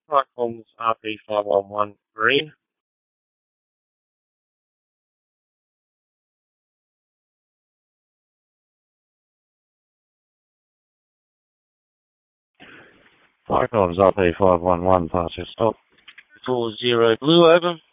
Platforms RP511 green. Platforms RP511 past your stop. 40 blue over.